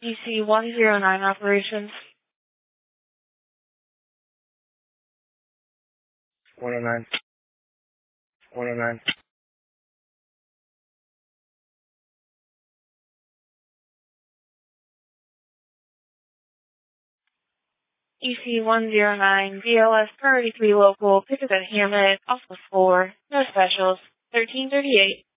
EC-109 operations. 109. 109. EC-109, BLS Priority 3 local, pick up at Hammett, Office 4, no specials, 1338.